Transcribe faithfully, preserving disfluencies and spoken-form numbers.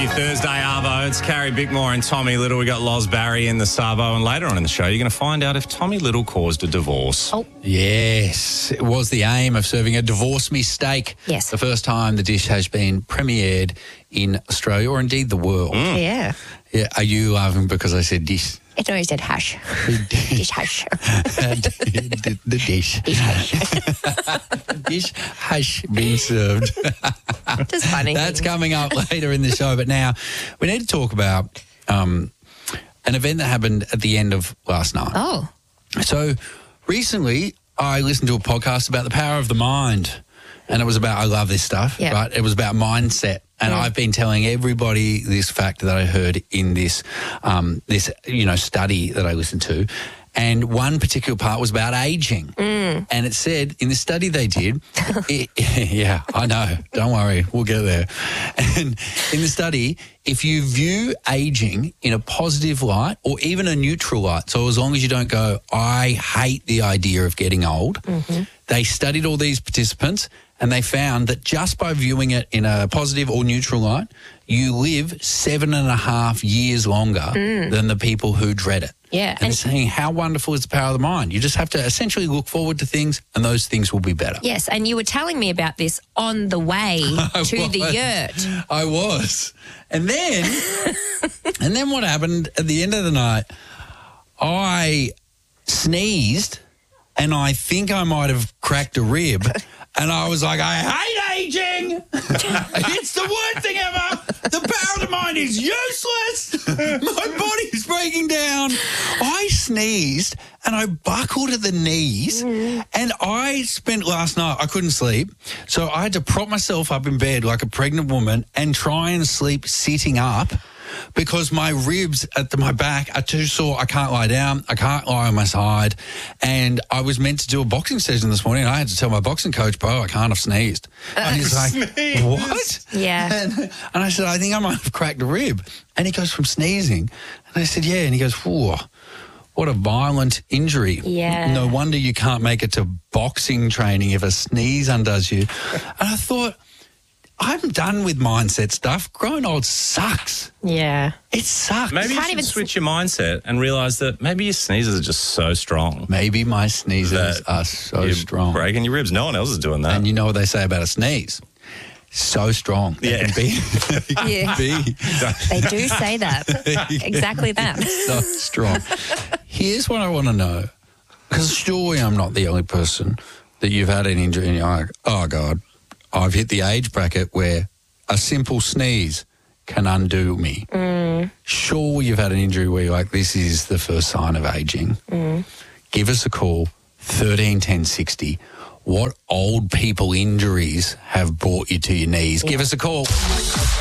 your Thursday Arvo. It's Carrie Bickmore and Tommy Little. We got Loz Barry in the Savo, and later on in the show, you're going to find out if Tommy Little caused a divorce. Oh. Yes, it was the aim of serving a divorce me steak. Yes. The first time the dish has been premiered in Australia, or indeed the world. Mm. Yeah. Yeah. Are you laughing because I said dish? It always said hush. Dish hush. the, the dish. Dish hush. Dish hush being served. Just funny. That's coming up later in the show. But now we need to talk about um, an event that happened at the end of last night. Oh. So recently I listened to a podcast about the power of the mind, and it was about, I love this stuff, Yeah. right? It was about mindset. And Yeah. I've been telling everybody this fact that I heard in this, um, this you know, study that I listened to. And one particular part was about aging. Mm. And it said, in the study they did, it, yeah, I know, don't worry, we'll get there. And in the study, if you view aging in a positive light or even a neutral light, so as long as you don't go, I hate the idea of getting old, Mm-hmm. they studied all these participants and they found that just by viewing it in a positive or neutral light, you live seven and a half years longer than the people who dread it. Yeah, And, and- it's saying how wonderful is the power of the mind. You just have to essentially look forward to things and those things will be better. Yes, and you were telling me about this on the way to the was. yurt. I was. And then, and then what happened at the end of the night, I sneezed and I think I might have cracked a rib. And I was like, I hate aging. It's the worst thing ever. The power of the mind is useless. My body's breaking down. I sneezed and I buckled at the knees. Mm. And I spent last night, I couldn't sleep. So I had to prop myself up in bed like a pregnant woman and try and sleep sitting up, because my ribs at the, my back are too sore. I can't lie down. I can't lie on my side. And I was meant to do a boxing session this morning, and I had to tell my boxing coach, bro, I can't have sneezed. And he's like, Sneeze. what? Yeah. And, and I said, I think I might have cracked a rib. And he goes, from sneezing? And I said, yeah. And he goes, whoa, what a violent injury. Yeah. No wonder you can't make it to boxing training if a sneeze undoes you. And I thought, I'm done with mindset stuff. Growing old sucks. Yeah. It sucks. Maybe you Can't should even switch your mindset and realise that maybe your sneezes are just so strong. Maybe my sneezes that are so you're strong. breaking your ribs. No one else is doing that. And you know what they say about a sneeze? So strong. They Yeah. can be. they can Yeah. be They do say that. Exactly that. so strong. Here's what I want to know, because surely I'm not the only person that you've had an injury and you're like, oh, God, I've hit the age bracket where a simple sneeze can undo me. Mm. Sure, you've had an injury where you're like, this is the first sign of aging. Mm. Give us a call, thirteen ten sixty. What old people injuries have brought you to your knees? Give us a call.